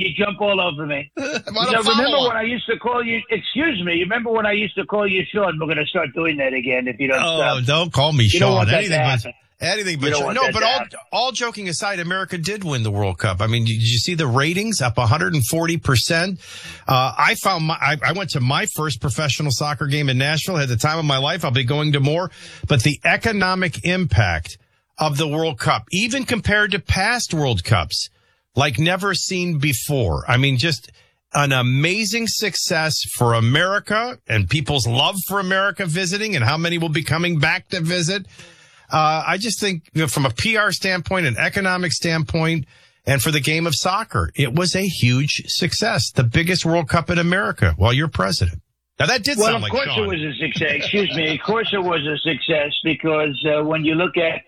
you jump all over me. Remember when I used to call you, excuse me, you remember when I used to call you Sean? We're going to start doing that again if you don't stop. Oh, don't call me Sean. Anything but all joking aside, America did win the World Cup. I mean, did you see the ratings up 140%? I went to my first professional soccer game in Nashville at the time of my life. I'll be going to more, but the economic impact of the World Cup, even compared to past World Cups, like never seen before. I mean, just an amazing success for America and people's love for America visiting and how many will be coming back to visit. I just think, from a PR standpoint, an economic standpoint, and for the game of soccer, it was a huge success. The biggest World Cup in America while you're president. Now, that did sound like Sean. Well, of course it was a success. Excuse me. Of course it was a success because when you look at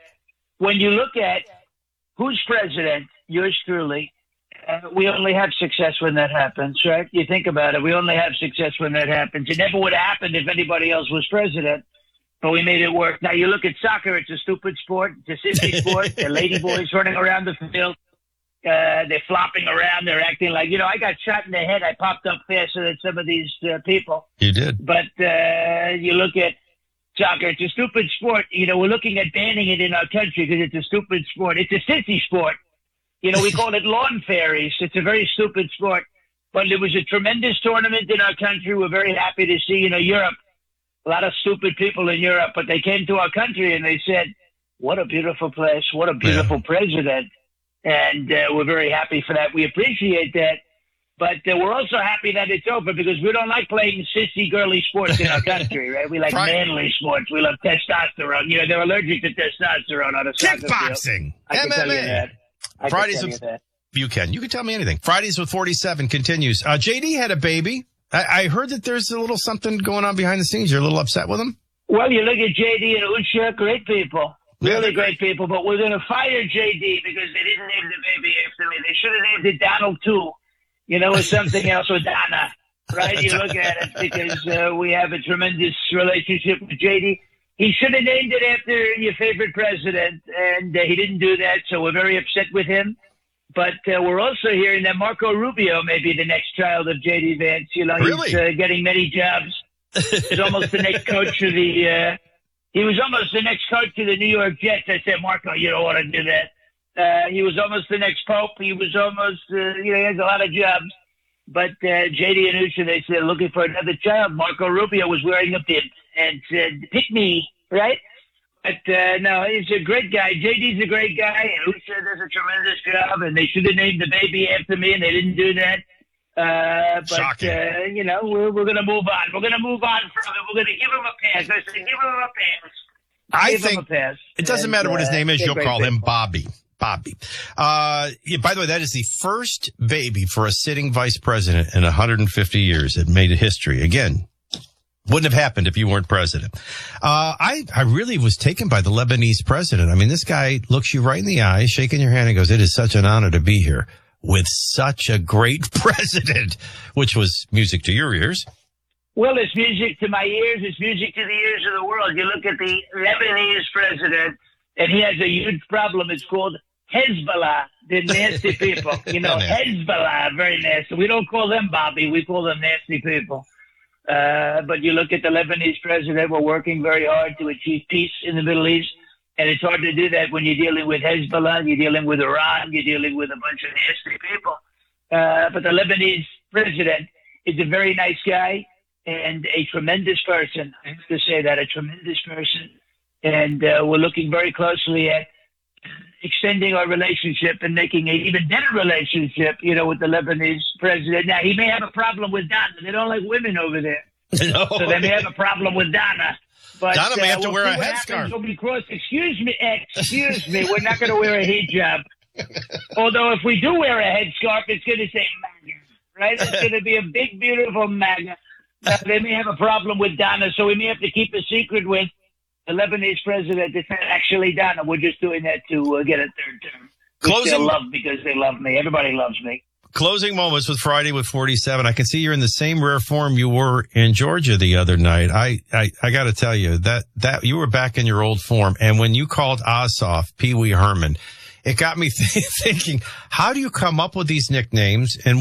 who's president, yours truly, we only have success when that happens, right? You think about it. We only have success when that happens. It never would have happened if anybody else was president. But we made it work. Now, you look at soccer, it's a stupid sport. It's a silly sport. The lady boys running around the field. They're flopping around. They're acting like, I got shot in the head. I popped up faster than some of these people. You did. But you look at soccer, it's a stupid sport. We're looking at banning it in our country because it's a stupid sport. It's a sissy sport. We call it lawn fairies. It's a very stupid sport. But it was a tremendous tournament in our country. We're very happy to see, Europe. A lot of stupid people in Europe, but they came to our country and they said, what a beautiful place, what a beautiful president. And we're very happy for that. We appreciate that. But we're also happy that it's over because we don't like playing sissy, girly sports in our country, right? We like manly sports. We love testosterone. They're allergic to testosterone on a soccer field. Kickboxing, I can tell you that. You can tell me anything. Fridays with 47 continues. JD had a baby. I heard that there's a little something going on behind the scenes. You're a little upset with him? Well, you look at JD and Usha, great people. Really great people. But we're going to fire JD because they didn't name the baby after me. They should have named it Donald, too. Or something else with Donna. Right? You look at it because we have a tremendous relationship with JD. He should have named it after your favorite president, and he didn't do that, so we're very upset with him. But we're also hearing that Marco Rubio may be the next child of J.D. Vance. Really? He's getting many jobs. He's almost the next coach of the he was almost the next coach of the New York Jets. I said, Marco, you don't want to do that. He was almost the next Pope. He was almost, he has a lot of jobs. But J.D. and Usha, they said, looking for another child. Marco Rubio was wearing a bib and said, pick me, right? But no, he's a great guy. JD's a great guy, and Usha does a tremendous job, and they should have named the baby after me, and they didn't do that. But, we're going to move on. We're going to move on from it. We're going to give him a pass. I said, give him a pass. I think it doesn't matter what his name is. You'll call him Bobby. Bobby. By the way, that is the first baby for a sitting vice president in 150 years. It made history. Again, wouldn't have happened if you weren't president. I really was taken by the Lebanese president. I mean, this guy looks you right in the eye, shaking your hand and goes, it is such an honor to be here with such a great president, which was music to your ears. Well, it's music to my ears. It's music to the ears of the world. You look at the Lebanese president, and he has a huge problem. It's called Hezbollah, the nasty people. Hezbollah, very nasty. We don't call them Bobby. We call them nasty people. But you look at the Lebanese president, we're working very hard to achieve peace in the Middle East. And it's hard to do that when you're dealing with Hezbollah, you're dealing with Iran, you're dealing with a bunch of nasty people. But the Lebanese president is a very nice guy and a tremendous person. I have to say that, a tremendous person. And we're looking very closely at extending our relationship and making an even better relationship, with the Lebanese president. Now, he may have a problem with Donna. They don't like women over there. No. So they may have a problem with Donna. But, Donna may have to wear a headscarf. Excuse me, we're not going to wear a hijab. Although if we do wear a headscarf, it's going to say MAGA, right? It's going to be a big, beautiful MAGA. They may have a problem with Donna, so we may have to keep a secret with the Lebanese president. It's not actually Donna. We're just doing that to get a third term. They're loved because they love me. Everybody loves me. Closing moments with Friday with 47. I can see you're in the same rare form you were in Georgia the other night. I got to tell you that you were back in your old form. And when you called Ossoff Pee Wee Herman, it got me thinking, how do you come up with these nicknames? And